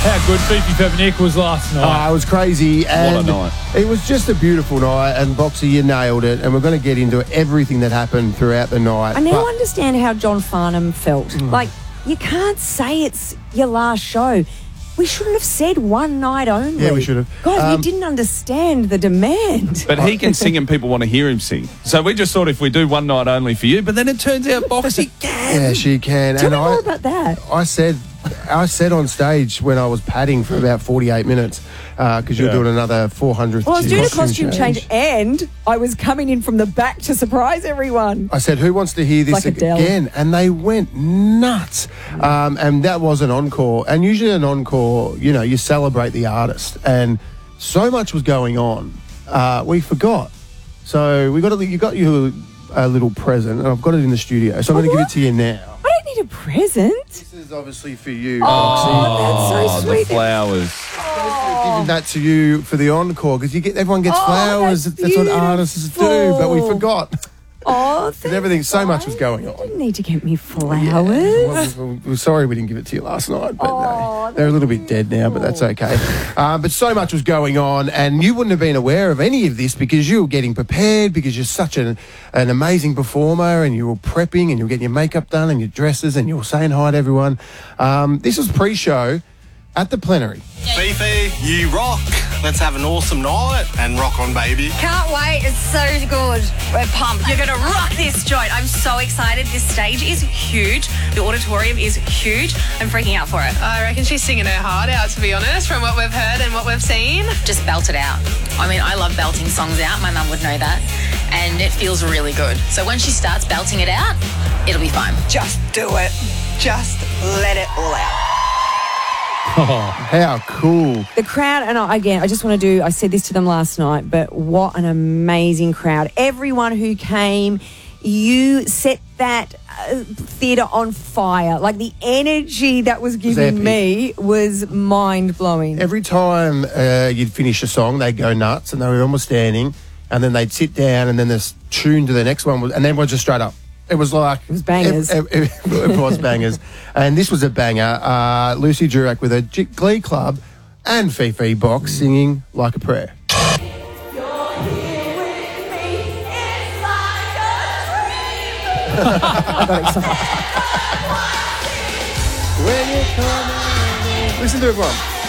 How good Fifi Fevenick was last night. It was crazy. And What a night. It was just a beautiful night, and Boxer, you nailed it. And we're going to get into everything that happened throughout the night. I now understand how John Farnham felt. Like, you can't say it's your last show. We shouldn't have said one night only. Yeah, we should have. Guys, we didn't understand the demand. But he can sing and people want to hear him sing. So we just thought if we do one night only for you, but then it turns out Boxy can. Yeah, she can. Tell and me more about that. I said on stage when I was padding for about 48 minutes because you were doing another 400th. Well, I was doing a costume change and I was coming in from the back to surprise everyone. I said, who wants to hear this Like Adele. again? And they went nuts. And that was an encore. And usually an encore, you know, you celebrate the artist. And so much was going on, we forgot. So you got you a little present, and I've got it in the studio. So I'm going to give it to you now. I don't need a present. This is obviously for you, That's so The sweet. flowers. Giving that to you for the encore because everyone gets flowers. that's What artists do, but we forgot. Oh, Because everything, so much was going on. didn't need to get me flowers. We're sorry we didn't give it to you last night, but they're a little bit dead now, but that's okay. But so much was going on, and you wouldn't have been aware of any of this because you were getting prepared, because you're such an amazing performer, and you were prepping, and you were getting your makeup done, and your dresses, and you were saying hi to everyone. This was pre-show at the Plenary. Fifi, you rock. Let's have an awesome night and rock on, baby. Can't wait. It's so good. We're pumped. You're going to rock this joint. I'm so excited. This stage is huge. The auditorium is huge. I'm freaking out for it. I reckon she's singing her heart out, to be honest, from what we've heard and what we've seen. Just belt it out. I mean, I love belting songs out. My mum would know that. And it feels really good. So when she starts belting it out, it'll be fine. Just do it. Just let it all out. How cool. The crowd, and I just want to do, I said this to them last night, but what an amazing crowd. Everyone who came, you set that theatre on fire. Like, the energy that was given me was mind-blowing. Every time you'd finish a song, they'd go nuts, and everyone was standing, and then they'd sit down, and then this tune to the next one, and then everyone just straight up. It was like... It was bangers. It was bangers. And this was a banger. Lucy Durack with her Glee Club and Fifi Box singing Like a Prayer. I got excited. Listen to everyone.